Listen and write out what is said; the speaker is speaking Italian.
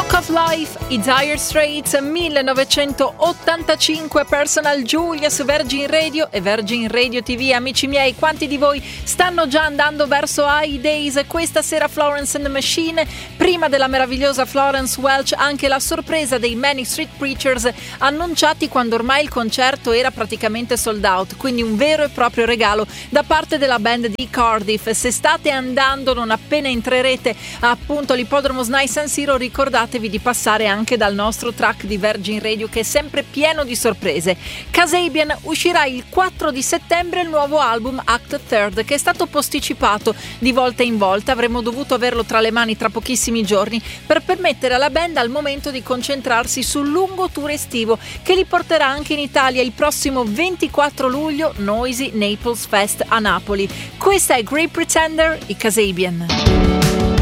Look of Life, i Dire Straits, 1985, Personal Giulia su Virgin Radio e Virgin Radio TV. Amici miei, quanti di voi stanno già andando verso High Days? Questa sera Florence and the Machine, prima della meravigliosa Florence Welch anche la sorpresa dei Manic Street Preachers, annunciati quando ormai il concerto era praticamente sold out, quindi un vero e proprio regalo da parte della band di Cardiff. Se state andando, non appena entrerete appunto all'ippodromo SNAI San Siro, ricordatevi di passare anche dal nostro track di Virgin Radio che è sempre pieno di sorprese. Kasabian uscirà il 4 di settembre il nuovo album Act Third, che è stato posticipato di volta in volta. Avremmo dovuto averlo tra le mani tra pochissimi giorni per permettere alla band al momento di concentrarsi sul lungo tour estivo che li porterà anche in Italia il prossimo 24 luglio, Noisy Naples Fest a Napoli. Questa è Great Pretender, i Kasabian.